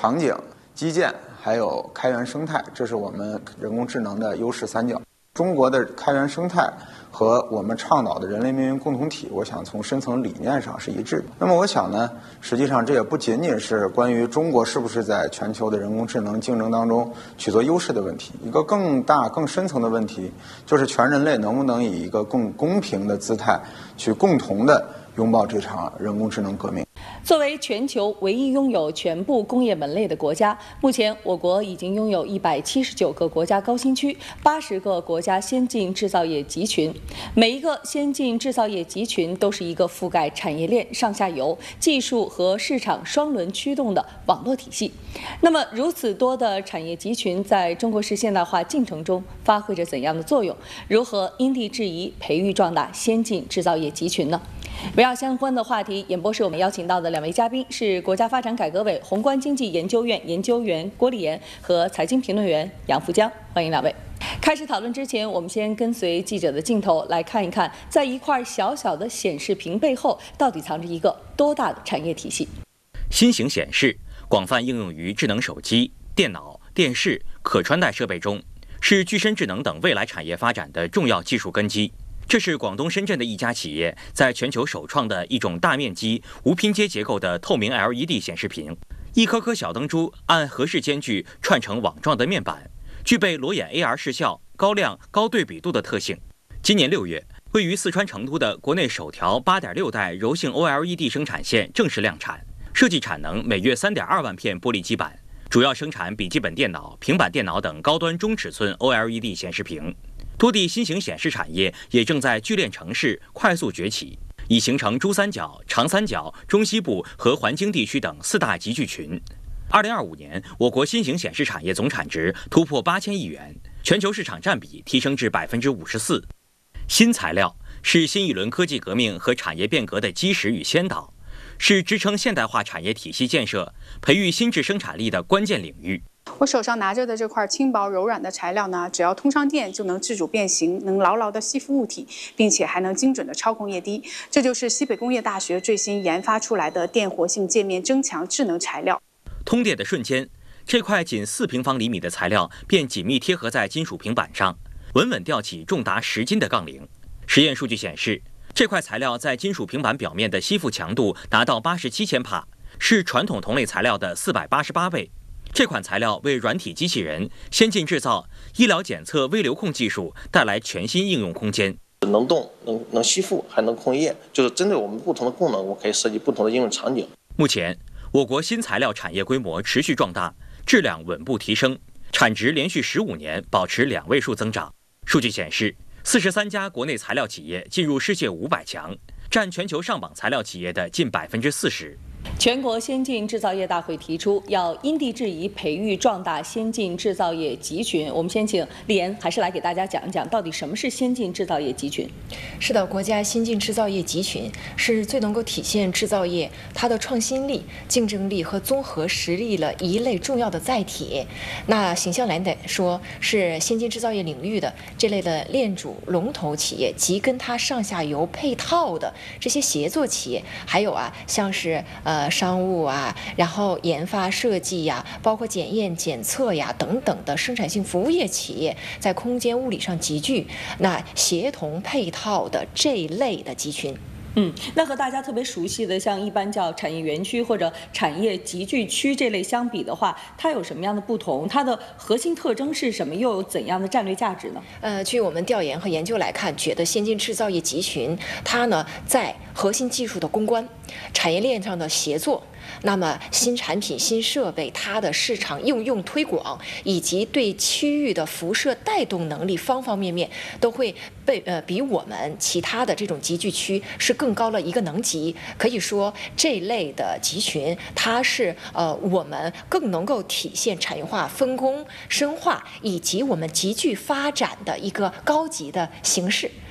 场景、基建还有开源生态，这是我们人工智能的优势三角。中国的开源生态和我们倡导的人类命运共同体，我想从深层理念上是一致的。那么我想呢，实际上这也不仅仅是关于中国是不是在全球的人工智能竞争当中取得优势的问题，一个更大更深层的问题，就是全人类能不能以一个更公平的姿态去共同的拥抱这场人工智能革命。 作为全球唯一拥有全部工业门类的国家，目前我国已经拥有179个国家高新区、80个国家先进制造业集群。每一个先进制造业集群都是一个覆盖产业链上下游、技术和市场双轮驱动的网络体系。那么，如此多的产业集群在中国式现代化进程中发挥着怎样的作用？如何因地制宜培育壮大先进制造业集群呢？围绕相关的话题，演播室我们邀请到的两位嘉宾是国家发展改革委宏观经济研究院研究员郭立言和财经评论员杨福江，欢迎两位。开始讨论之前，我们先跟随记者的镜头来看一看，在一块小小的显示屏背后，到底藏着一个多大的产业体系？ 新型显示广泛应用于智能手机、电脑、电视、可穿戴设备中，是具身智能等未来产业发展的重要技术根基。这是广东深圳的一家企业在全球首创的一种大面积无拼接结构的透明 LED 显示屏，一颗颗小灯珠按合适间距串成网状的面板，具备裸眼 AR 视效、高亮、高对比度的特性。今年6月，位于四川成都的国内首条8.6代柔性 OLED 生产线正式量产，设计产能每月3.2万片玻璃基板，主要生产笔记本电脑、平板电脑等高端中尺寸 OLED 显示屏。多地新型显示产业也正在聚炼城市快速崛起，已形成珠三角、长三角、中西部和环京地区等4大集聚群。2025年，我国新型显示产业总产值突破8000亿元，全球市场占比提升至54%。新材料是新一轮科技革命和产业变革的基石与先导，是支撑现代化产业体系建设、培育新质生产力的关键领域。 我手上拿着的这块轻薄柔软的材料呢，只要通上电就能自主变形，能牢牢地吸附物体，并且还能精准地操控液滴。这就是西北工业大学最新研发出来的电活性界面增强智能材料。 通电的瞬间，这块仅4平方厘米的材料便紧密贴合在金属平板上，稳稳吊起重达10斤的杠铃。实验数据显示，这块材料在金属平板表面的吸附强度达到87千帕，是传统同类材料的488倍。这款材料为软体机器人、先进制造、医疗检测、微流控技术带来全新应用空间。 能动、能吸附，还能控液，就是针对我们不同的功能，我可以设计不同的应用场景。 目前，我国新材料产业规模持续壮大，质量稳步提升，产值连续15年保持2位数增长。数据显示，43家国内材料企业进入世界500强，占全球上榜材料企业的近40%。 全国先进制造业大会提出，要因地制宜培育壮大先进制造业集群。我们先请立言还是来给大家讲一讲，到底什么是先进制造业集群？ 是的，国家先进制造业集群是最能够体现制造业它的创新力、竞争力和综合实力的一类重要的载体。那形象来说，是先进制造业领域的这类的链主龙头企业及跟它上下游配套的这些协作企业，还有像是商务然后研发设计包括检验检测等等的生产性服务业企业，在空间物理上集聚，那协同配套的这一类的集群。 那和大家特别熟悉的像一般叫产业园区或者产业集聚区这类相比的话，它有什么样的不同？它的核心特征是什么？又有怎样的战略价值呢？ 据我们调研和研究来看，觉得先进制造业集群它呢在核心技术的攻关、产业链上的协作，那么新产品、新设备它的市场应用推广以及对区域的辐射带动能力方方面面都会比我们其他的这种集聚区是更高了一个能级。可以说这类的集群它是我们更能够体现产业化分工深化以及我们集聚发展的一个高级的形式。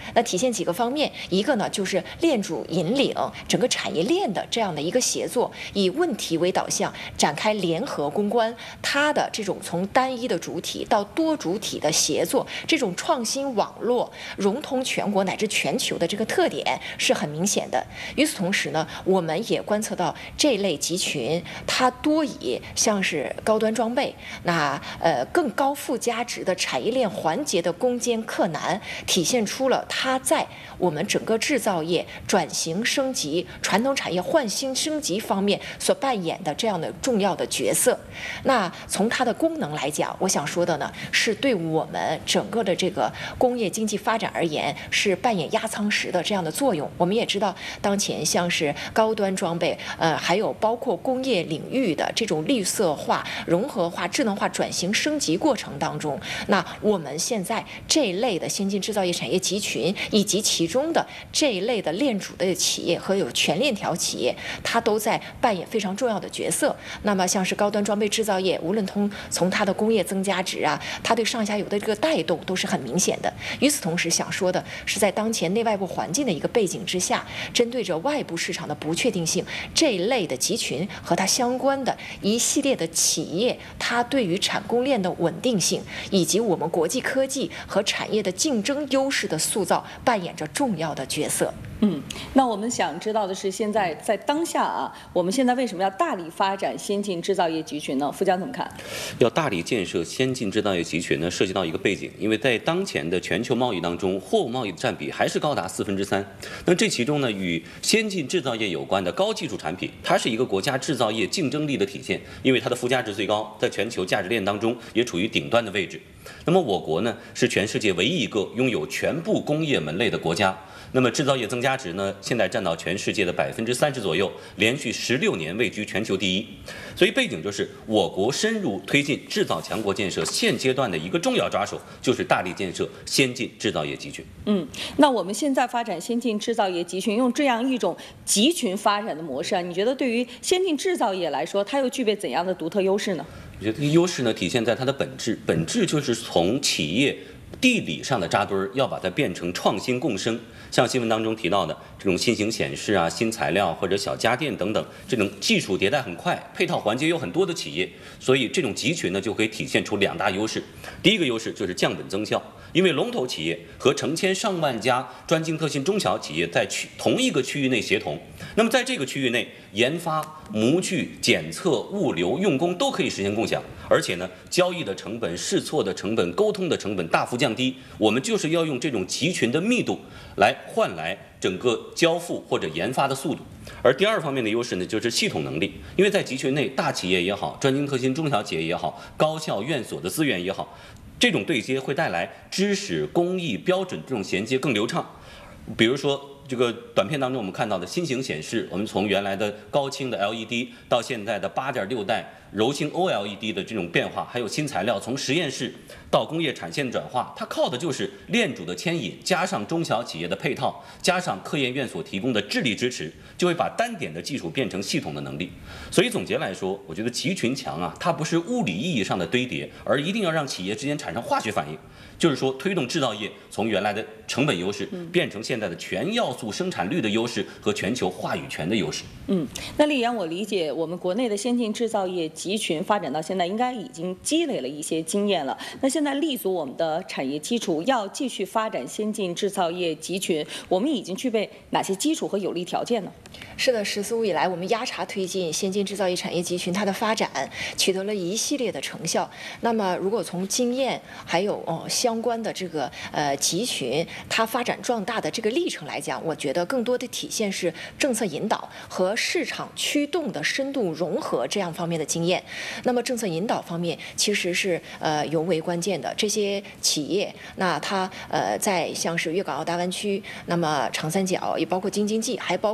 那体现几个方面，一个呢就是链主引领整个产业链的这样的一个协作，以问题为导向，展开联合攻关。它的这种从单一的主体到多主体的协作，这种创新网络融通全国乃至全球的这个特点是很明显的。与此同时呢，我们也观测到这类集群它多以像是高端装备，那更高附加值的产业链环节的攻坚克难，体现出了它在我们整个制造业转型升级、传统产业换新升级方面所扮演的这样的重要的角色。那从它的功能来讲，我想说的呢，是对我们整个的这个工业经济发展而言，是扮演压舱石的这样的作用。我们也知道，当前像是高端装备，还有包括工业领域的这种绿色化、融合化、智能化转型升级过程当中，那我们现在这一类的先进制造业产业集群，以及其中的这一类的链主的企业和有全链条企业，它都在扮演非常重要的角色。那么像是高端装备制造业，无论从它的工业增加值啊，它对上下游的这个带动都是很明显的。与此同时，想说的是，在当前内外部环境的一个背景之下，针对着外部市场的不确定性，这一类的集群和它相关的一系列的企业，它对于产供链的稳定性，以及我们国际科技和产业的竞争优势的塑造，扮演着重要的角色。 那我们想知道的是，现在在当下啊，我们现在为什么要大力发展先进制造业集群呢？富江怎么看？ 要大力建设先进制造业集群呢，涉及到一个背景，因为在当前的全球贸易当中，货物贸易的占比还是高达3/4。那这其中呢，与先进制造业有关的高技术产品，它是一个国家制造业竞争力的体现，因为它的附加值最高，在全球价值链当中也处于顶端的位置。那么我国呢，是全世界唯一一个拥有全部工业门类的国家。那么制造业增加值呢，现在占到全世界的30%左右，连续16年位居全球第一。所以背景就是我国深入推进制造强国建设现阶段的一个重要抓手，就是大力建设先进制造业集群。 那我们现在发展先进制造业集群，用这样一种集群发展的模式啊，你觉得对于先进制造业来说，它又具备怎样的独特优势呢？ 我觉得这个优势呢，体现在它的本质就是从企业地理上的扎堆儿，要把它变成创新共生。像新闻当中提到的这种新型显示啊、新材料或者小家电等等，这种技术迭代很快、配套环节有很多的企业，所以这种集群呢就可以体现出2大优势。第一个优势就是降本增效，因为龙头企业和成千上万家专精特新中小企业在同一个区域内协同，那么在这个区域内，研发、模具、检测、物流、用工都可以实现共享，而且呢，交易的成本、试错的成本、沟通的成本大幅降低。我们就是要用这种集群的密度来换来整个交付或者研发的速度。而第二方面的优势呢，就是系统能力，因为在集群内，大企业也好，专精特新中小企业也好，高校院所的资源也好，这种对接会带来知识、工艺、标准这种衔接更流畅。比如说这个短片当中我们看到的新型显示，我们从原来的高清的 LED 到现在的8.6代柔性 OLED 的这种变化，还有新材料从实验室到工业产线转化，它靠的就是链主的牵引，加上中小企业的配套，加上科研院所提供的智力支持，就会把单点的技术变成系统的能力。所以总结来说，我觉得集群强啊，它不是物理意义上的堆叠，而一定要让企业之间产生化学反应，就是说推动制造业从原来的成本优势变成现在的全要素生产率的优势和全球话语权的优势。 那丽媛，我理解我们国内的先进制造业集群发展到现在，应该已经积累了一些经验了。那现在立足我们的产业基础，要继续发展先进制造业集群，我们已经具备哪些基础和有利条件呢？ 是的，14五以来，我们压茶推进先进制造业产业集群它的发展，取得了一系列的成效。那么，如果从经验还有相关的这个集群它发展壮大的这个历程来讲，我觉得更多的体现是政策引导和市场驱动的深度融合这样方面的经验。那么政策引导方面其实是尤为关键的。这些企业，那它在像是粤港澳大湾区，那么长三角，也包括京津冀，还包括像成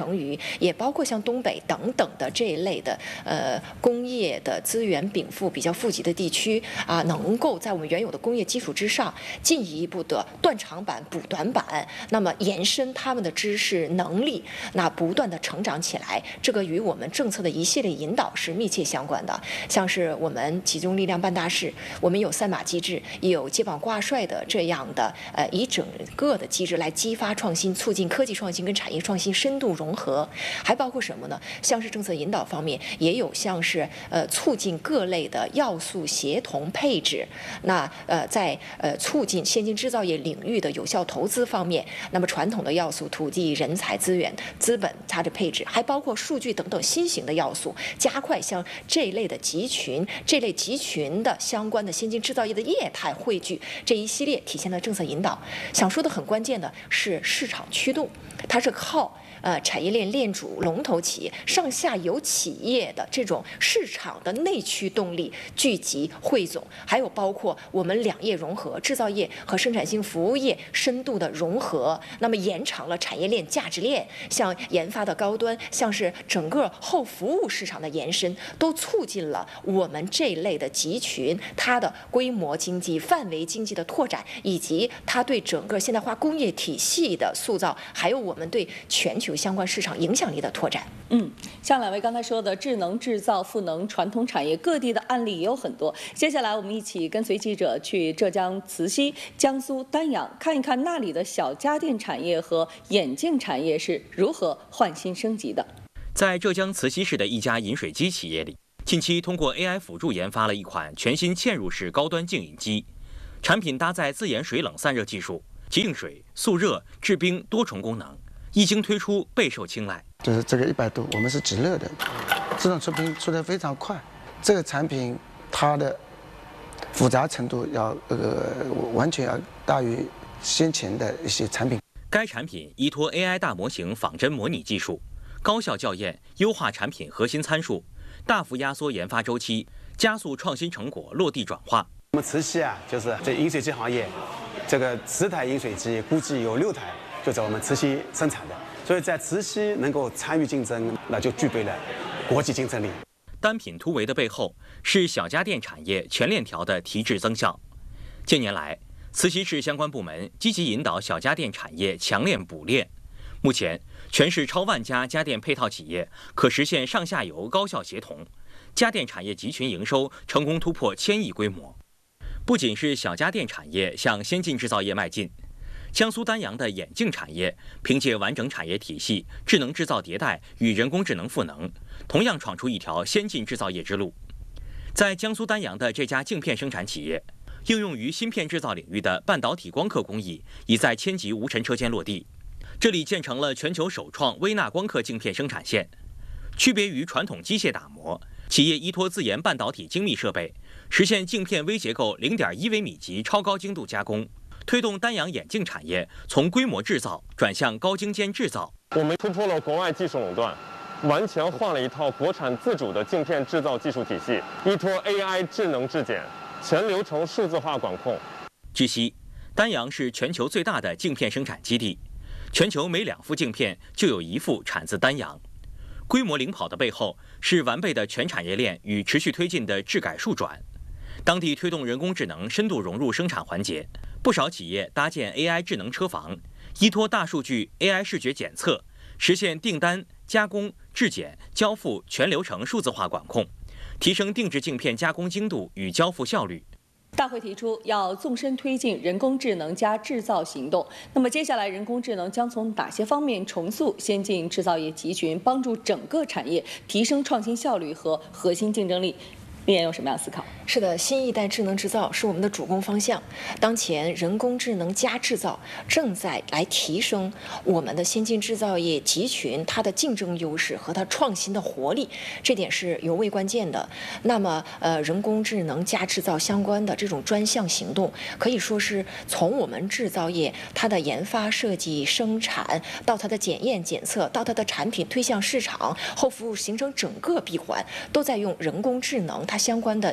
能于，也包括像东北等等的这一类的工业的资源禀赋比较富集的地区啊，能够在我们原有的工业基础之上进一步的断长板补短板，那么延伸他们的知识能力，那不断的成长起来，这个与我们政策的一系列引导是密切相关的。像是我们集中力量办大事，我们有3把机制，也有接榜挂帅的这样的一整个的机制来激发创新，促进科技创新跟产业创新深度融合，还包括什么呢？像是政策引导方面，也有像是促进各类的要素协同配置。那在促进先进制造业领域的有效投资方面，那么传统的要素土地、人才资源、资本它的配置，还包括数据等等新型的要素，加快像这一类的集群、这类集群的相关的先进制造业的业态汇聚，这一系列体现了政策引导。想说的很关键的是市场驱动，它是靠产业链链主、龙头企业、上下游企业的这种市场的内驱动力聚集汇总，还有包括我们两业融合，制造业和生产性服务业深度的融合，那么延长了产业链价值链，像研发的高端，像是整个后服务市场的延伸，都促进了我们这一类的集群它的规模经济、范围经济的拓展，以及它对整个现代化工业体系的塑造，还有我们对全球相关市场影响力的拓展。 像两位刚才说的智能制造、赋能传统产业，各地的案例也有很多。接下来我们一起跟随记者去浙江慈溪、江苏丹阳，看一看那里的小家电产业和眼镜产业是如何换新升级的。 在浙江慈溪市的一家饮水机企业里，近期通过 AI 辅助研发了一款全新嵌入式高端净饮机，产品搭载自研水冷散热技术，净水、速热、制冰多重功能，一经推出备受青睐。 就是这个100度，我们是直热的，这种出品出得非常快。这个产品它的复杂程度要完全要大于先前的一些产品。 该产品依托 AI 大模型仿真模拟技术，高效校验，优化产品核心参数，大幅压缩研发周期，加速创新成果落地转化。 我们慈溪啊，就是这饮水机行业，这个10台饮水机估计有6台就在我们慈溪生产的，所以在慈溪能够参与竞争，那就具备了国际竞争力。 单品突围的背后是小家电产业全链条的提质增效。近年来，慈溪市相关部门积极引导小家电产业强链补链。目前，全市超万家家电配套企业可实现上下游高效协同，家电产业集群营收成功突破1000亿规模。不仅是小家电产业向先进制造业迈进，江苏丹阳的眼镜产业凭借完整产业体系、智能制造迭代与人工智能赋能，同样闯出一条先进制造业之路。在江苏丹阳的这家镜片生产企业，应用于芯片制造领域的半导体光刻工艺已在千级无尘车间落地。这里建成了全球首创微纳光刻镜片生产线。区别于传统机械打磨，企业依托自研半导体精密设备，实现镜片微结构0.1微米级超高精度加工，推动丹阳眼镜产业从规模制造转向高精尖制造。 我们突破了国外技术垄断，完全换了一套国产自主的镜片制造技术体系，依托 AI 智能质检，全流程数字化管控。 据悉，丹阳是全球最大的镜片生产基地，全球每2副镜片就有1副产自丹阳。规模领跑的背后是完备的全产业链与持续推进的质改数转。当地推动人工智能深度融入生产环节，不少企业搭建 AI 智能车房，依托大数据 AI 视觉检测，实现订单、加工、质检、交付全流程数字化管控，提升定制镜片加工精度与交付效率。 大会提出要纵深推进人工智能加制造行动。那么接下来，人工智能将从哪些方面重塑先进制造业集群，帮助整个产业提升创新效率和核心竞争力？丽妍有什么样的思考？ 是的，新一代智能制造是我们的主攻方向。当前人工智能加制造正在来提升我们的先进制造业集群它的竞争优势和它创新的活力，这点是尤为关键的。那么，人工智能加制造相关的这种专项行动，可以说是从我们制造业它的研发、设计、生产到它的检验、检测，到它的产品推向市场、后服务形成整个闭环，都在用人工智能它相关的技术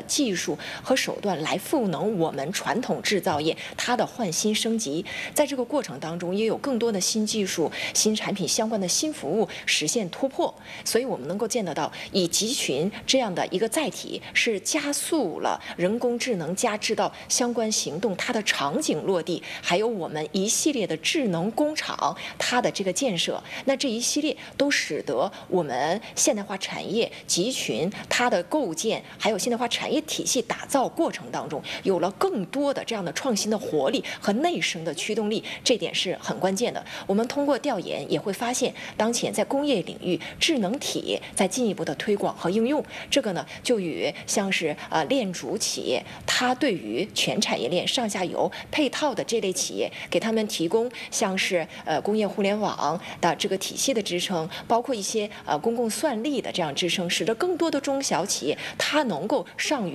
术和手段来赋能我们传统制造业它的换新升级。在这个过程当中，也有更多的新技术、新产品相关的新服务实现突破。所以我们能够见得到，以集群这样的一个载体，是加速了人工智能加制造相关行动它的场景落地，还有我们一系列的智能工厂它的这个建设。那这一系列都使得我们现代化产业集群它的构建，还有现代化产业体系打造过程当中，有了更多的这样的创新的活力和内生的驱动力，这点是很关键的。我们通过调研也会发现，当前在工业领域，智能体在进一步的推广和应用，这个呢就与像是链主企业，它对于全产业链上下游配套的这类企业，给他们提供像是工业互联网的这个体系的支撑，包括一些公共算力的这样支撑，使得更多的中小企业它能够上于